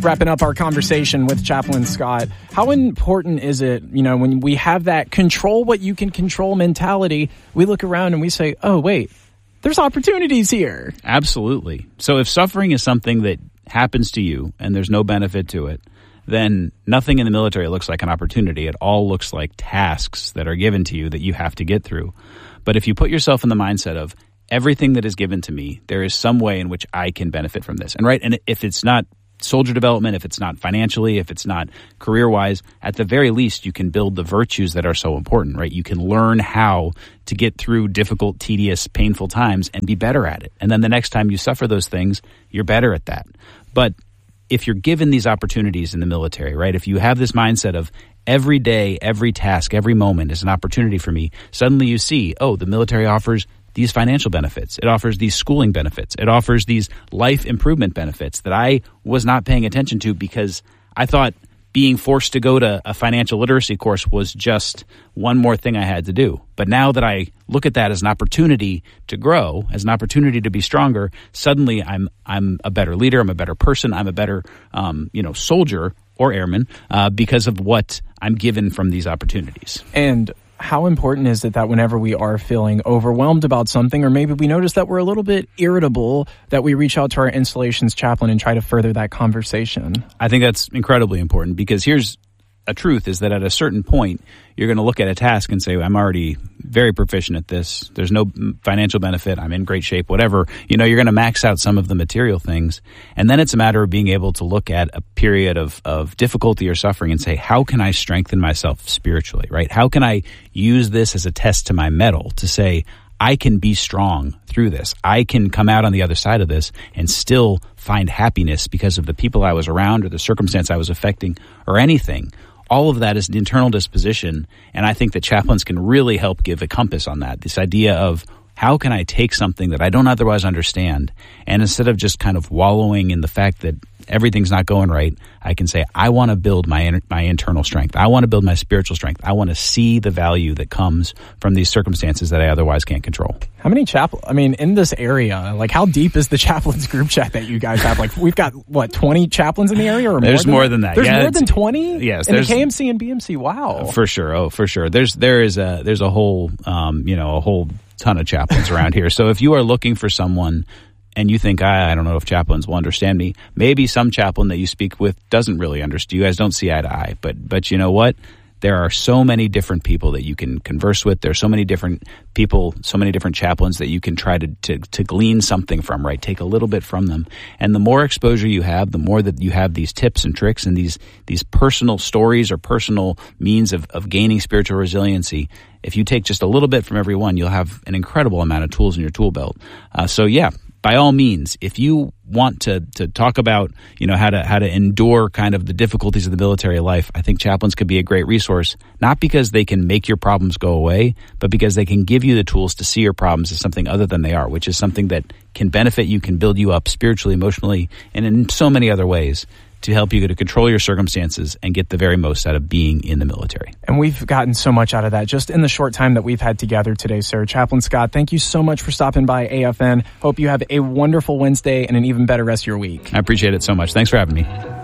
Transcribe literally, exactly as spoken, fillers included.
wrapping up our conversation with Chaplain Scott, how important is it, you know, when we have that control what you can control mentality, we look around and we say, oh, wait, there's opportunities here. Absolutely. So if suffering is something that happens to you and there's no benefit to it, then nothing in the military looks like an opportunity. It all looks like tasks that are given to you that you have to get through. But if you put yourself in the mindset of everything that is given to me, there is some way in which I can benefit from this. And right, and if it's not soldier development, if it's not financially, if it's not career-wise, at the very least, you can build the virtues that are so important, right? You can learn how to get through difficult, tedious, painful times and be better at it. And then the next time you suffer those things, you're better at that. But if you're given these opportunities in the military, right, if you have this mindset of every day, every task, every moment is an opportunity for me, suddenly you see, oh, the military offers these financial benefits. It offers these schooling benefits. It offers these life improvement benefits that I was not paying attention to because I thought being forced to go to a financial literacy course was just one more thing I had to do. But now that I look at that as an opportunity to grow, as an opportunity to be stronger, suddenly I'm I'm a better leader. I'm a better person. I'm a better um, you know soldier or airman uh, because of what I'm given from these opportunities. And how important is it that whenever we are feeling overwhelmed about something, or maybe we notice that we're a little bit irritable, that we reach out to our installations chaplain and try to further that conversation? I think that's incredibly important because here's a truth is that at a certain point, you're going to look at a task and say, I'm already very proficient at this. There's no financial benefit. I'm in great shape, whatever. You know, you're going to max out some of the material things. And then it's a matter of being able to look at a period of, of difficulty or suffering and say, how can I strengthen myself spiritually, right? How can I use this as a test to my mettle to say, I can be strong through this. I can come out on the other side of this and still find happiness because of the people I was around or the circumstance I was affecting or anything. All of that is an internal disposition, and I think that chaplains can really help give a compass on that, this idea of how can I take something that I don't otherwise understand, and instead of just kind of wallowing in the fact that everything's not going right, I can say, I want to build my my internal strength. I want to build my spiritual strength. I want to see the value that comes from these circumstances that I otherwise can't control. How many chaplains, I mean, in this area, like how deep is the chaplains group chat that you guys have? Like we've got, what, twenty chaplains in the area? Or There's more more than than that. There's yeah, more than twenty? Yes. In the K M C and B M C, wow. For sure. Oh, for sure. There's, there is a, there's a whole, um, you know, a whole ton of chaplains around here. So if you are looking for someone and you think, I, I don't know if chaplains will understand me, maybe some chaplain that you speak with doesn't really understand. You guys don't see eye to eye. But, but you know what? There are so many different people that you can converse with. There's so many different people, so many different chaplains that you can try to, to, to glean something from, right? Take a little bit from them. And the more exposure you have, the more that you have these tips and tricks and these, these personal stories or personal means of, of gaining spiritual resiliency. If you take just a little bit from every one, you'll have an incredible amount of tools in your tool belt. Uh, so yeah, by all means, if you want to to talk about, you know, how to how to endure kind of the difficulties of the military life, I think chaplains could be a great resource, not because they can make your problems go away, but because they can give you the tools to see your problems as something other than they are, which is something that can benefit you, can build you up spiritually, emotionally, and in so many other ways to help you to control your circumstances and get the very most out of being in the military. And we've gotten so much out of that just in the short time that we've had together today, sir. Chaplain Scott, thank you so much for stopping by A F N. Hope you have a wonderful Wednesday and an even better rest of your week. I appreciate it so much. Thanks for having me.